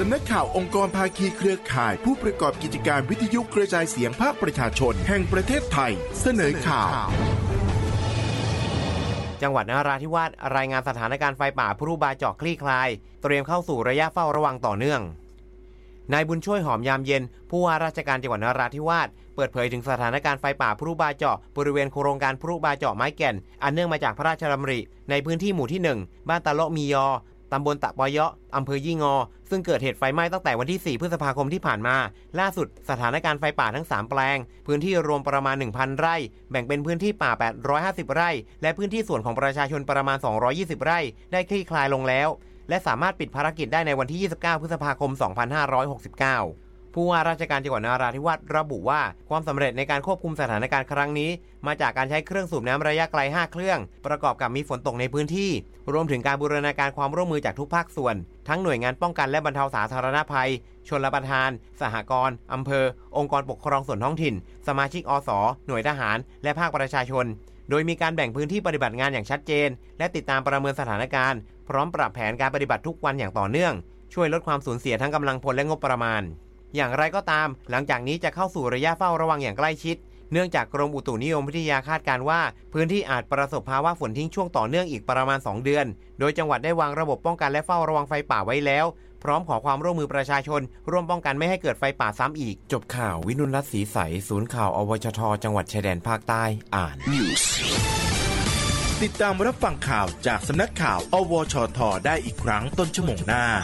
ำนักข่าวองค์กรภาคีเครือข่ายผู้ประกอบกิจการวิทยุกระจายเสียงภาคประชาชนแห่งประเทศไทยเสนอข่าวจังหวัดนราธิวาสรายงานสถานการณ์ไฟป่าพรุบาเจาะคลี่คลายเตรียมเข้าสู่ระยะเฝ้าระวังต่อเนื่องนายบุญช่วยหอมยามเย็นผู้ว่าราชการจังหวัดนราธิวาสเปิดเผยถึงสถานการณ์ไฟป่าพรุบาเจาะบริเวณโครงการพรุบาเจาะไม้แก่นอันเนื่องมาจากพระราชดำริในพื้นที่หมู่ที่1บ้านตะโละมียอตำบลตะปอยะอำเภอยี่งอซึ่งเกิดเหตุไฟไหม้ตั้งแต่วันที่4พฤษภาคมที่ผ่านมาล่าสุดสถานการณ์ไฟป่าทั้ง3แปลงพื้นที่รวมประมาณ 1,000 ไร่แบ่งเป็นพื้นที่ป่า850ไร่และพื้นที่ส่วนของประชาชนประมาณ220ไร่ได้คลี่คลายลงแล้วและสามารถปิดภารกิจได้ในวันที่29พฤษภาคม2569ผู้ว่าราชการจังหวัดนราธิวาสระบุว่าความสำเร็จในการควบคุมสถานการณ์ครั้งนี้มาจากการใช้เครื่องสูบน้ำระยะไกล5เครื่องประกอบกับมีฝนตกในพื้นที่รวมถึงการบูรณาการความร่วมมือจากทุกภาคส่วนทั้งหน่วยงานป้องกันและบรรเทาสาธารณภัยชลประทานสหกรณ์อำเภอองค์กรปกครองส่วนท้องถิ่นสมาชิกอสหน่วยทหารและภาคประชาชนโดยมีการแบ่งพื้นที่ปฏิบัติงานอย่างชัดเจนและติดตามประเมินสถานการณ์พร้อมปรับแผนการปฏิบัติทุกวันอย่างต่อเนื่องช่วยลดความสูญเสียทั้งกำลังพลและงบประมาณอย่างไรก็ตามหลังจากนี้จะเข้าสู่ระยะเฝ้าระวังอย่างใกล้ชิดเนื่องจากกรมอุตุนิยมวิทยาคาดการณ์ว่าพื้นที่อาจประสบภาวะฝนทิ้งช่วงต่อเนื่องอีกประมาณ2เดือนโดยจังหวัดได้วางระบบป้องกันและเฝ้าระวังไฟป่าไว้แล้วพร้อมขอความร่วมมือประชาชนร่วมป้องกันไม่ให้เกิดไฟป่าซ้ำอีกจบข่าววินุลรัตน์ศรีใสศูนย์ข่าวอวชทจังหวัดชายแดนภาคใต้อ่าน News ติดตามรับฟังข่าวจากสำนักข่าวอวชทได้อีกครั้งต้นชั่วโมงหน้า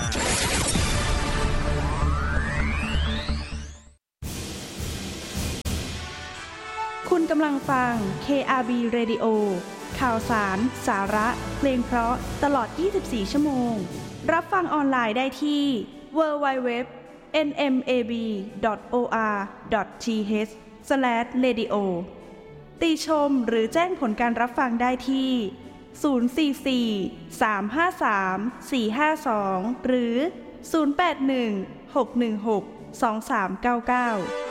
คุณกำลังฟัง KRB Radio ข่าวสาร สาระเพลงเพราะตลอด24ชั่วโมงรับฟังออนไลน์ได้ที่ www.nmab.or.th/radio ติชมหรือแจ้งผลการรับฟังได้ที่044-353-452หรือ081-616-2399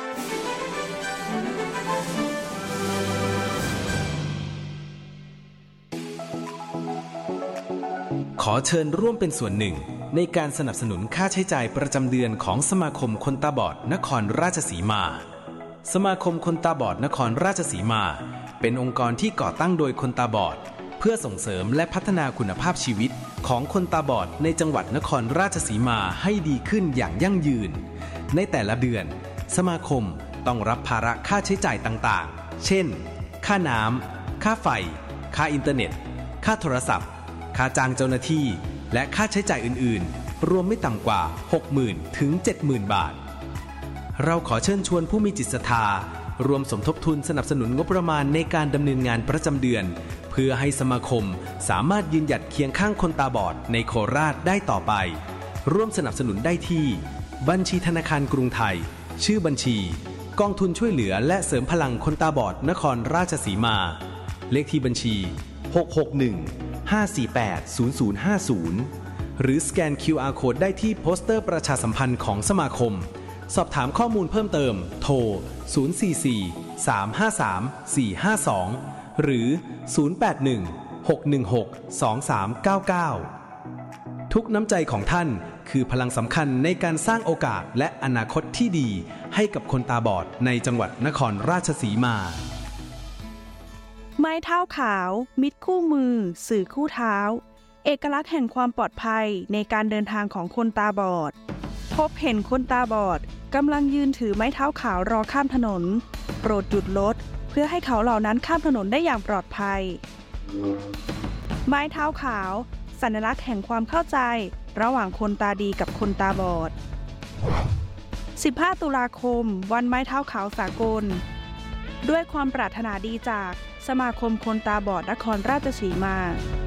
ขอเชิญร่วมเป็นส่วนหนึ่งในการสนับสนุนค่าใช้จ่ายประจำเดือนของสมาคมคนตาบอดนครราชสีมาสมาคมคนตาบอดนครราชสีมาเป็นองค์กรที่ก่อตั้งโดยคนตาบอดเพื่อส่งเสริมและพัฒนาคุณภาพชีวิตของคนตาบอดในจังหวัดนครราชสีมาให้ดีขึ้นอย่างยั่งยืนในแต่ละเดือนสมาคมต้องรับภาระค่าใช้จ่ายต่างๆเช่นค่าน้ำค่าไฟค่าอินเทอร์เน็ตค่าโทรศัพท์ค่าจ้างเจ้าหน้าที่และค่าใช้จ่ายอื่นๆรวมไม่ต่ำกว่า 60,000 ถึง 70,000 บาทเราขอเชิญชวนผู้มีจิตศรัทธารวมสมทบทุนสนับสนุนงบประมาณในการดำเนินงานประจำเดือนเพื่อให้สมาคมสามารถยืนหยัดเคียงข้างคนตาบอดในโคราชได้ต่อไปร่วมสนับสนุนได้ที่บัญชีธนาคารกรุงไทยชื่อบัญชีกองทุนช่วยเหลือและเสริมพลังคนตาบอดนครราชสีมาเลขที่บัญชี661-548-0050หรือสแกน QR Code ได้ที่โปสเตอร์ประชาสัมพันธ์ของสมาคมสอบถามข้อมูลเพิ่มเติมโทร044-353-452หรือ081-616-2399ทุกน้ำใจของท่านคือพลังสำคัญในการสร้างโอกาสและอนาคตที่ดีให้กับคนตาบอดในจังหวัดนครราชสีมาไม้เท้าขาวมิตรคู่มือสื่อคู่เท้าเอกลักษณ์แห่งความปลอดภัยในการเดินทางของคนตาบอดพบเห็นคนตาบอดกำลังยืนถือไม้เท้าขาวรอข้ามถนนโปรดหยุดรถเพื่อให้เขาเหล่านั้นข้ามถนนได้อย่างปลอดภัยไม้เท้าขาวสัญลักษณ์แห่งความเข้าใจระหว่างคนตาดีกับคนตาบอด15ตุลาคมวันไม้เท้าขาวสากลด้วยความปรารถนาดีจากสมาคมคนตาบอดนครราชสีมา